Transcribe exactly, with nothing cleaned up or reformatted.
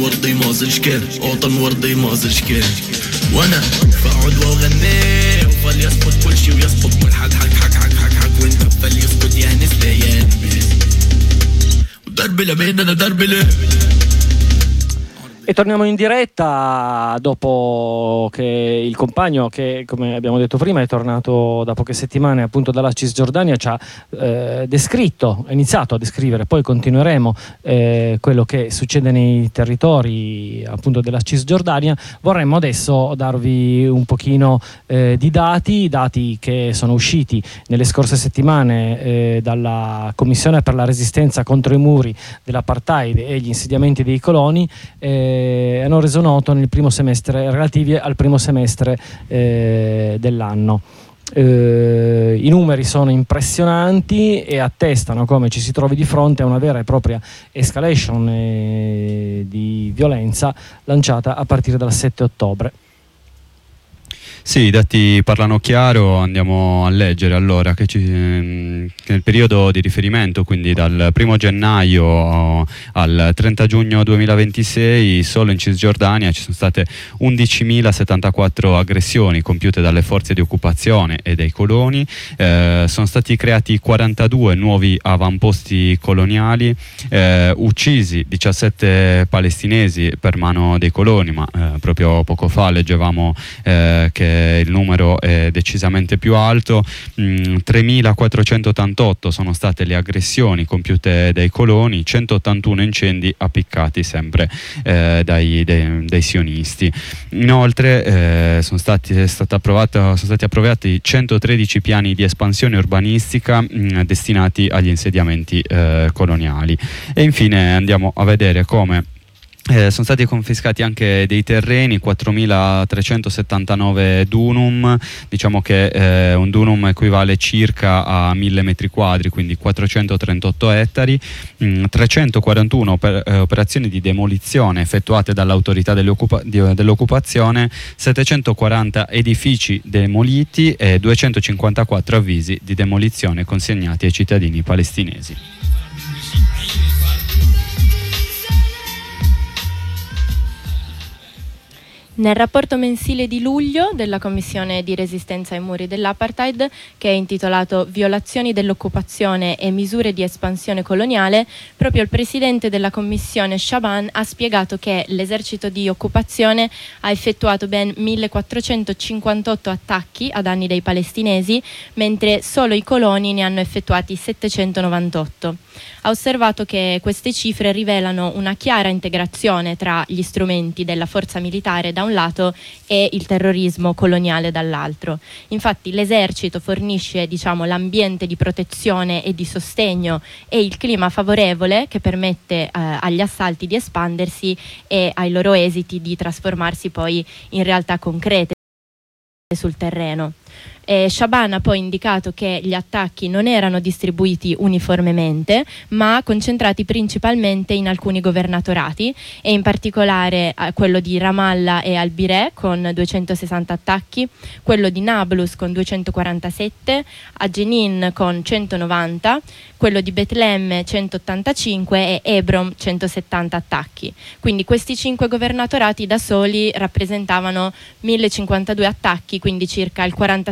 وارضي مازل شكال اوطن وارضي مازل شكال وانا بقعد واغني وفليسقط كل شي ويسقط والحق حق حق حق حق حق وانت فليسقط يا نسبيان ودرب لمين انا درب له. E torniamo in diretta dopo che il compagno, che come abbiamo detto prima è tornato da poche settimane appunto dalla Cisgiordania, ci ha eh, descritto, ha iniziato a descrivere, poi continueremo eh, quello che succede nei territori appunto della Cisgiordania. Vorremmo adesso darvi un pochino eh, di dati, dati che sono usciti nelle scorse settimane eh, dalla Commissione per la resistenza contro i muri dell'apartheid e gli insediamenti dei coloni. Eh, hanno reso noto nel primo semestre, relativi al primo semestre eh, dell'anno. Eh, i numeri sono impressionanti e attestano come ci si trovi di fronte a una vera e propria escalation eh, di violenza lanciata a partire dal sette ottobre. Sì, i dati parlano chiaro, andiamo a leggere allora che, ci, che nel periodo di riferimento, quindi dal primo gennaio al trenta giugno duemilaventisei, solo in Cisgiordania ci sono state undicimilasettantaquattro aggressioni compiute dalle forze di occupazione e dai coloni, eh, sono stati creati quarantadue nuovi avamposti coloniali, eh, uccisi diciassette palestinesi per mano dei coloni, ma eh, proprio poco fa leggevamo eh, che il numero è decisamente più alto. mm, tremilaquattrocentottantotto sono state le aggressioni compiute dai coloni, centottantuno incendi appiccati sempre eh, dai, dai, dai sionisti. Inoltre eh, sono, stati, è stata approvata, sono stati approvati centotredici piani di espansione urbanistica mh, destinati agli insediamenti eh, coloniali. E infine andiamo a vedere come Eh, sono stati confiscati anche dei terreni, quattromilatrecentosettantanove dunum, diciamo che eh, un dunum equivale circa a mille metri quadri, quindi quattrocentotrentotto ettari, mh, trecentoquarantuno oper- eh, operazioni di demolizione effettuate dall'autorità dell'occupa- di, dell'occupazione, settecentoquaranta edifici demoliti e duecentocinquantaquattro avvisi di demolizione consegnati ai cittadini palestinesi. Nel rapporto mensile di luglio della Commissione di resistenza ai muri dell'apartheid, che è intitolato Violazioni dell'occupazione e misure di espansione coloniale, proprio il presidente della Commissione Shaban ha spiegato che l'esercito di occupazione ha effettuato ben millequattrocentocinquantotto attacchi a danni dei palestinesi, mentre solo i coloni ne hanno effettuati settecentonovantotto. Ha osservato che queste cifre rivelano una chiara integrazione tra gli strumenti della forza militare da un lato e il terrorismo coloniale dall'altro. Infatti l'esercito fornisce, diciamo, l'ambiente di protezione e di sostegno e il clima favorevole che permette eh, agli assalti di espandersi e ai loro esiti di trasformarsi poi in realtà concrete sul terreno. E Shaban ha poi indicato che gli attacchi non erano distribuiti uniformemente, ma concentrati principalmente in alcuni governatorati, e in particolare eh, quello di Ramallah e Al-Bireh con duecentosessanta attacchi, quello di Nablus con duecentoquarantasette, a Jenin con centonovanta, quello di Betlemme centottantacinque e Hebron centosettanta attacchi. Quindi questi cinque governatorati da soli rappresentavano millecinquantadue attacchi, quindi circa il quarantasei